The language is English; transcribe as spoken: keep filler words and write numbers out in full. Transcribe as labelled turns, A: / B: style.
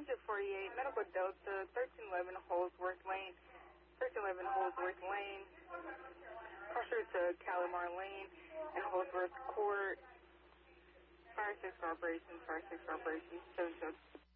A: hundred forty-eight, Medical Delta, thirteen eleven Holsworth Lane, thirteen eleven Holsworth Lane, closer to Calamar Lane and Holsworth Court, Fire six Operations, Fire six Operations, seven seven.